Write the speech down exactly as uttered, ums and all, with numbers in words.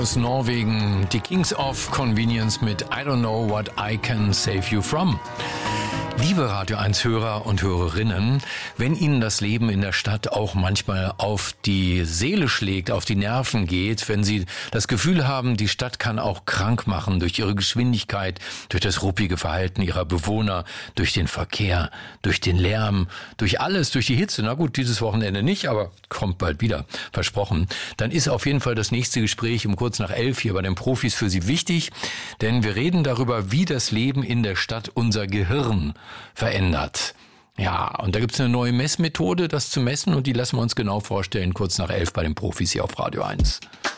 aus Norwegen, die Kings of Convenience mit I don't know what I can save you from. Liebe Radio eins Hörer und Hörerinnen, wenn Ihnen das Leben in der Stadt auch manchmal auf die Seele schlägt, auf die Nerven geht, wenn Sie das Gefühl haben, die Stadt kann auch krank machen durch ihre Geschwindigkeit, durch das ruppige Verhalten ihrer Bewohner, durch den Verkehr, durch den Lärm, durch alles, durch die Hitze, na gut, dieses Wochenende nicht, aber kommt bald wieder, versprochen, dann ist auf jeden Fall das nächste Gespräch um kurz nach elf hier bei den Profis für Sie wichtig, denn wir reden darüber, wie das Leben in der Stadt unser Gehirn verändert. Ja, und da gibt's eine neue Messmethode, das zu messen, und die lassen wir uns genau vorstellen, kurz nach elf bei den Profis hier auf Radio eins.